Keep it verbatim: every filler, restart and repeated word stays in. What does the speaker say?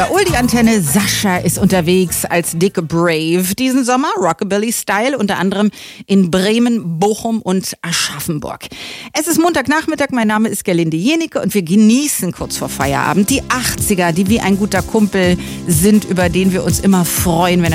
Oldie-Antenne Sascha ist unterwegs als Dick Brave diesen Sommer, Rockabilly-Style, unter anderem in Bremen, Bochum und Aschaffenburg. Es ist Montagnachmittag, mein Name ist Gerlinde Jenicke und wir genießen kurz vor Feierabend die achtziger, die wie ein guter Kumpel sind, über den wir uns immer freuen, wenn